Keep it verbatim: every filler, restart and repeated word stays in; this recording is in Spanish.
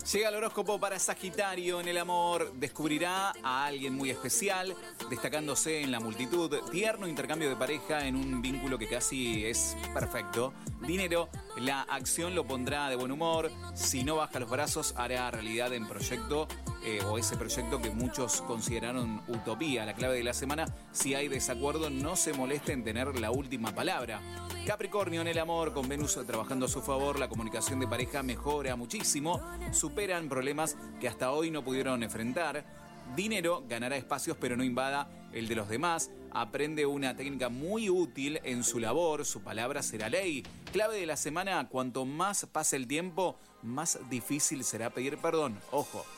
Llega el horóscopo para Sagitario. En el amor descubrirá a alguien muy especial, destacándose en la multitud. Tierno intercambio de pareja en un vínculo que casi es perfecto. Dinero, la acción lo pondrá de buen humor. Si no baja los brazos, hará realidad en proyecto eh, o ese proyecto que muchos consideraron utopía. La clave de la semana: si hay desacuerdo, no se moleste en tener la última palabra. Capricornio, en el amor, con Venus trabajando a su favor, la comunicación de pareja mejora muchísimo. Superan problemas que hasta hoy no pudieron enfrentar. Dinero, ganará espacios pero no invada el de los demás. Aprende una técnica muy útil en su labor, su palabra será ley. Clave de la semana: cuanto más pase el tiempo, más difícil será pedir perdón. Ojo.